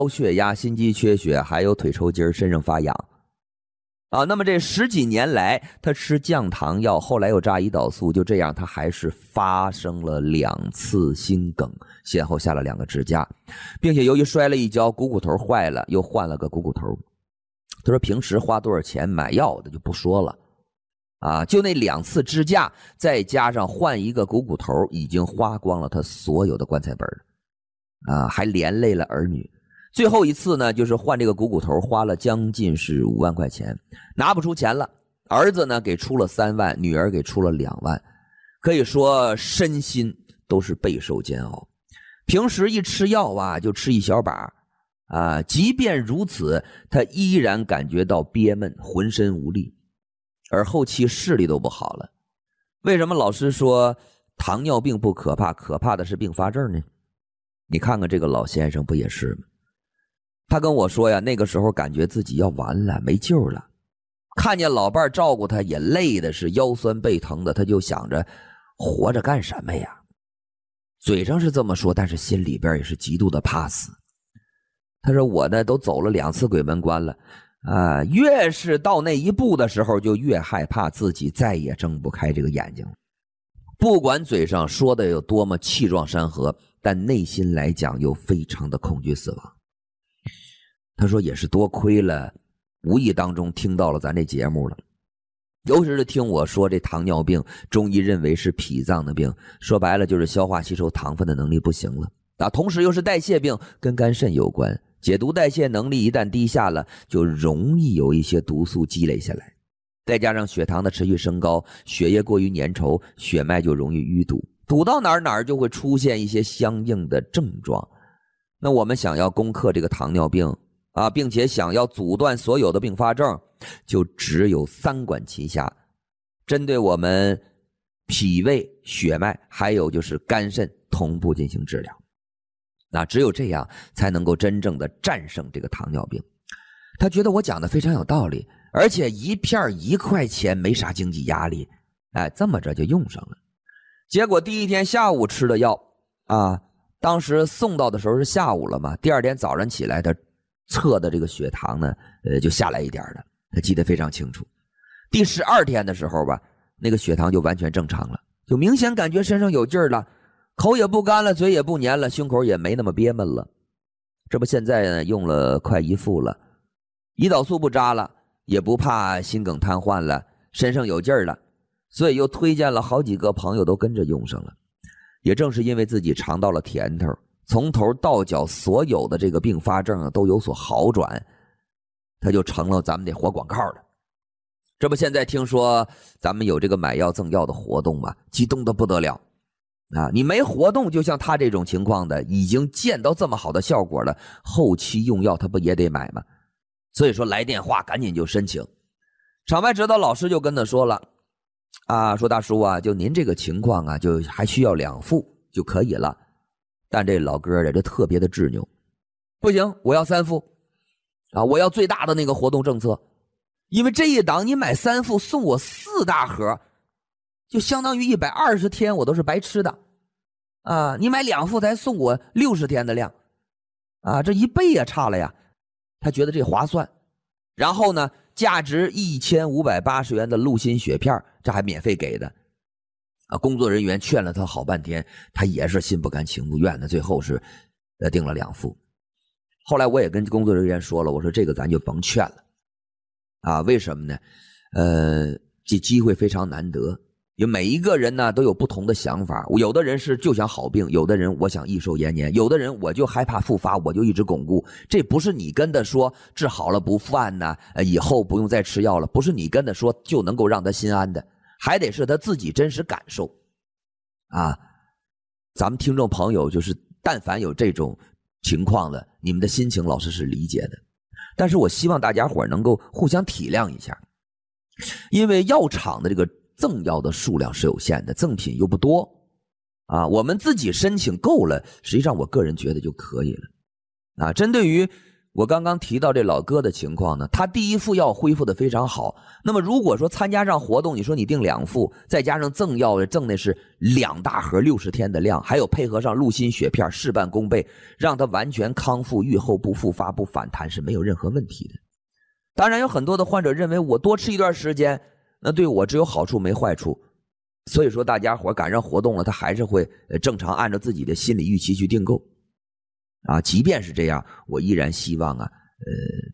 高血压、心肌缺血，还有腿抽筋、身上发痒。那么这10几年来，他吃降糖药，后来又扎胰岛素，就这样他还是发生了2次心梗，先后下了2个支架，并且由于摔了一跤，股骨头坏了，又换了个股骨头。他说平时花多少钱买药的就不说了，就那2次支架，再加上换一个股骨头，已经花光了他所有的棺材本了，还连累了儿女。最后一次呢，就是换这个股骨头，花了将近是5万块钱，拿不出钱了。儿子呢给出了3万，女儿给出了2万，可以说身心都是备受煎熬。平时一吃药就吃一小把，即便如此，他依然感觉到憋闷，浑身无力，而后期视力都不好了。为什么老师说糖尿病不可怕，可怕的是并发症呢？你看看这个老先生不也是吗？他跟我说呀，那个时候感觉自己要完了，没救了。看见老伴照顾他也累的是腰酸背疼的，他就想着活着干什么呀？嘴上是这么说，但是心里边也是极度的怕死。他说我呢都走了2次鬼门关了，越是到那一步的时候，就越害怕自己再也睁不开这个眼睛了。不管嘴上说的有多么气壮山河，但内心来讲又非常的恐惧死亡。他说也是多亏了无意当中听到了咱这节目了，尤其是听我说这糖尿病中医认为是脾脏的病，说白了就是消化吸收糖分的能力不行了，同时又是代谢病，跟肝肾有关，解毒代谢能力一旦低下了，就容易有一些毒素积累下来，再加上血糖的持续升高，血液过于粘稠，血脉就容易淤堵，堵到哪儿就会出现一些相应的症状。那我们想要攻克这个糖尿病并且想要阻断所有的并发症，就只有3管齐下，针对我们脾胃、血脉还有就是肝肾同步进行治疗。那只有这样才能够真正的战胜这个糖尿病。他觉得我讲的非常有道理，而且一片1块钱，没啥经济压力，这么着就用上了。结果第一天下午吃的药当时送到的时候是下午了嘛，第2天早上起来他测的这个血糖呢就下来一点了，他记得非常清楚。第12天的时候吧，那个血糖就完全正常了，就明显感觉身上有劲儿了，口也不干了，嘴也不黏了，胸口也没那么憋闷了。这不现在呢用了快1副了，胰岛素不扎了，也不怕心梗瘫痪了，身上有劲儿了，所以又推荐了好几个朋友都跟着用上了。也正是因为自己尝到了甜头，从头到脚所有的这个并发症都有所好转，他就成了咱们这活广告了。这不现在听说咱们有这个买药赠药的活动嘛，激动的不得了你没活动，就像他这种情况的已经见到这么好的效果了，后期用药他不也得买吗？所以说来电话赶紧就申请。场外指导老师就跟他说了说大叔就您这个情况就还需要2副就可以了。但这老哥这特别的执拗，不行，我要3副我要最大的那个活动政策，因为这一档你买3副送我4大盒，就相当于120天我都是白吃的你买2副才送我60天的量这1倍也差了呀。他觉得这划算，然后呢价值1580元的鹿心血片这还免费给的工作人员劝了他好半天，他也是心不甘情不愿的，最后是订了2副。后来我也跟工作人员说了，我说这个咱就甭劝了为什么呢？这机会非常难得，有每一个人呢都有不同的想法，有的人是就想好病，有的人我想益寿延年，有的人我就害怕复发，我就一直巩固。这不是你跟他说治好了不犯以后不用再吃药了，不是你跟他说就能够让他心安的，还得是他自己真实感受咱们听众朋友就是但凡有这种情况的，你们的心情老师是理解的，但是我希望大家伙能够互相体谅一下，因为药厂的这个赠药的数量是有限的，赠品又不多我们自己申请够了，实际上我个人觉得就可以了针对于我刚刚提到这老哥的情况呢，他第一副药恢复的非常好。那么如果说参加上活动，你说你订2副，再加上赠药，赠的是2大盒60天的量，还有配合上鹿心血片，事半功倍，让他完全康复，愈后不复发不反弹，是没有任何问题的。当然有很多的患者认为我多吃一段时间，那对我只有好处没坏处。所以说大家伙赶上活动了，他还是会正常按照自己的心理预期去订购。即便是这样，我依然希望